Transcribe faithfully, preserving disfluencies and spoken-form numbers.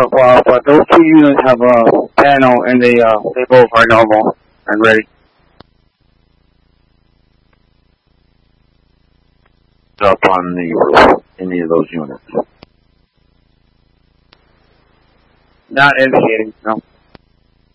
but, uh, but those two units have a panel and they uh they both are normal and ready. Up on the roof, any of those units. Not indicating, no.